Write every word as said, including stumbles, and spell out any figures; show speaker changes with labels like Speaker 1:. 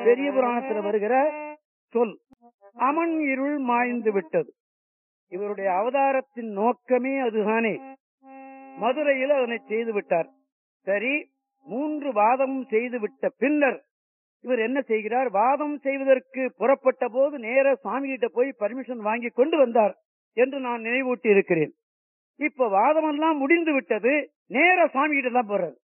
Speaker 1: பெரிய புராணத்தில் வருகிற சொல். அமன் இருள் மாய்ந்து விட்டது. இவருடைய அவதாரத்தின் நோக்கமே அதுதானே. மதுரையில் அதனை செய்து விட்டார். சரி, மூன்று வாதம் செய்து விட்ட பின்னர் இவர் என்ன செய்கிறார்? வாதம் செய்வதற்கு புறப்பட்ட போது நேர சுவாமி கிட்ட போய் பர்மிஷன் வாங்கி கொண்டு வந்தார் என்று நான் நினைவூட்டி இருக்கிறேன். இப்ப வாதம் எல்லாம் முடிந்து விட்டது, நேர சுவாமி கிட்ட தான் போறாரு.